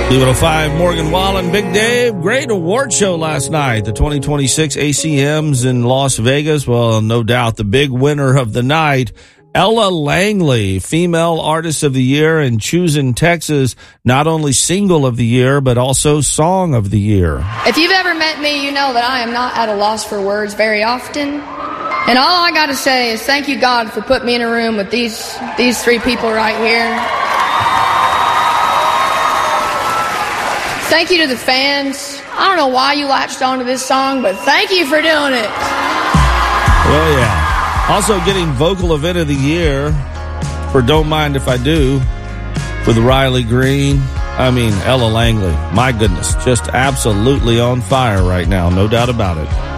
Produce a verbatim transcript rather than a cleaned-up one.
B one oh five, Morgan Wallen, Big Dave. Great award show last night. The twenty twenty-six A C Ms in Las Vegas. Well, no doubt the big winner of the night, Ella Langley, Female Artist of the Year, and Choosing Texas, not only Single of the Year, but also Song of the Year. If you've ever met me, you know that I am not at a loss for words very often. And all I got to say is thank you, God, for putting me in a room with these these three people right here. Thank you to the fans. I don't know why you latched onto this song, but thank you for doing it. Well, yeah. Also getting Vocal Event of the Year for Don't Mind If I Do with Riley Green. I mean, Ella Langley. My goodness, just absolutely on fire right now. No doubt about it.